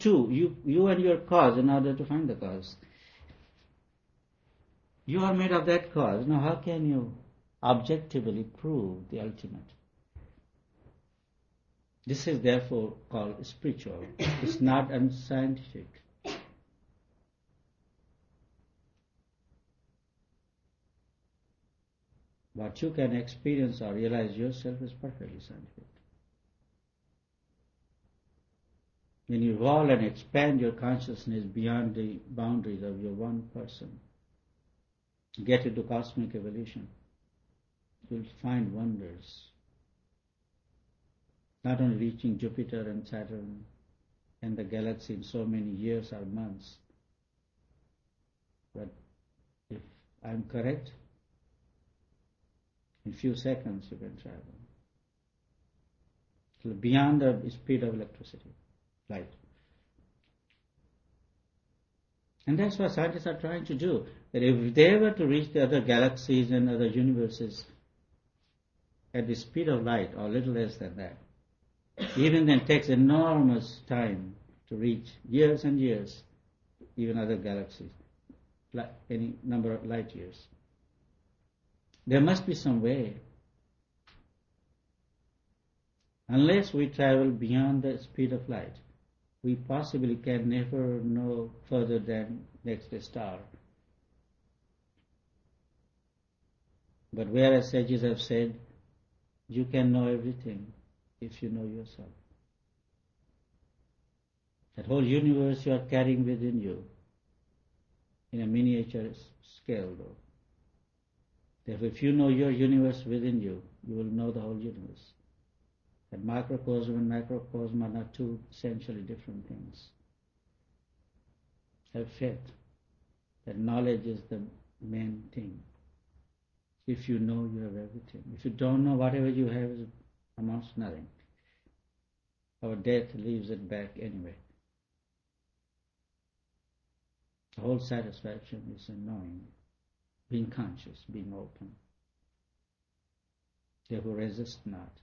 two, you and your cause in order to find the cause. You are made of that cause. Now how can you objectively prove the ultimate? This is therefore called spiritual. It's not unscientific. What you can experience or realize yourself is perfectly scientific. When you evolve and expand your consciousness beyond the boundaries of your one person, get into cosmic evolution, you'll find wonders. Not only reaching Jupiter and Saturn and the galaxy in so many years or months, but if I'm correct, in few seconds you can travel. So beyond the speed of electricity, light. And that's what scientists are trying to do. That if they were to reach the other galaxies and other universes at the speed of light or little less than that, even then it takes enormous time to reach, years and years, even other galaxies, like any number of light years. There must be some way. Unless we travel beyond the speed of light, we possibly can never know further than next star. But whereas sages have said, you can know everything if you know yourself. That whole universe you are carrying within you, in a miniature scale though. Therefore, if you know your universe within you, you will know the whole universe. That microcosm and macrocosm are not two essentially different things. Have faith that knowledge is the main thing. If you know, you have everything. If you don't know, whatever you have amounts to nothing. Our death leaves it back anyway. The whole satisfaction is in knowing, being conscious, being open. Therefore, resist not.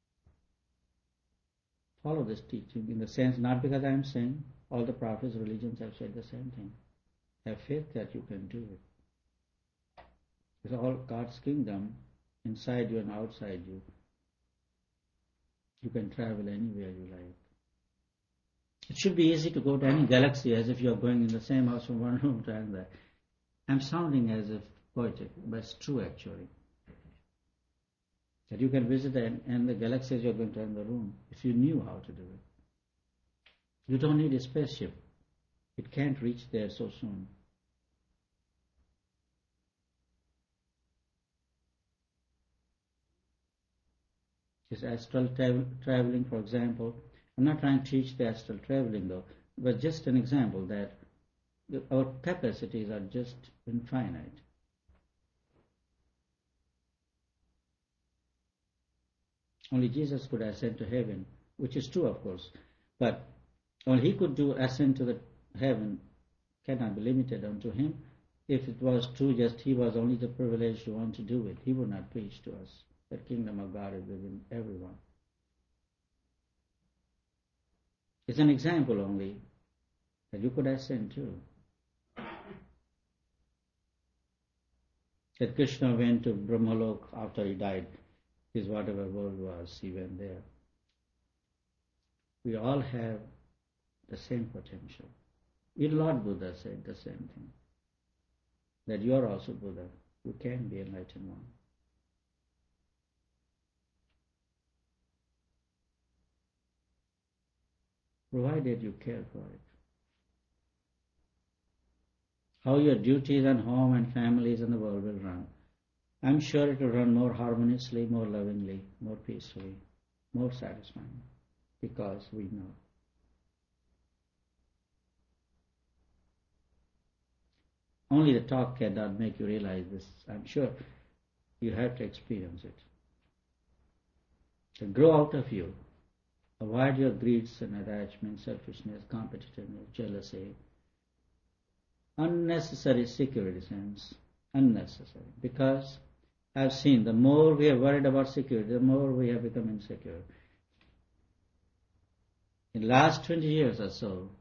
Follow this teaching in the sense, not because I am saying all the prophets, religions have said the same thing. Have faith that you can do it. It's all God's kingdom, inside you and outside you. You can travel anywhere you like. It should be easy to go to any galaxy as if you are going in the same house from one room to another. I'm sounding as if poetic, but it's true actually. That you can visit and the galaxies you're going to another room if you knew how to do it. You don't need a spaceship. It can't reach there so soon. This astral traveling, for example, I'm not trying to teach the astral traveling though, but just an example that our capacities are just infinite. Only Jesus could ascend to heaven, which is true of course, but only he could ascend to the heaven cannot be limited unto him. If it was true, just he was only the privileged one to do it. He would not preach to us. The kingdom of God is within everyone. It's an example only that you could ascend to. That Krishna went to Brahmalok after he died. His whatever world was, he went there. We all have the same potential. Even Lord Buddha said the same thing. That you are also Buddha. You can be enlightened one. Provided you care for it. How your duties and home and families and the world will run. I'm sure it will run more harmoniously, more lovingly, more peacefully, more satisfying, because we know. Only the talk cannot make you realize this. I'm sure you have to experience it. To grow out of you. Avoid your greeds and attachments, selfishness, competitiveness, jealousy, unnecessary security sense, unnecessary. Because I've seen the more we are worried about security, the more we have become insecure. In the last 20 years or so,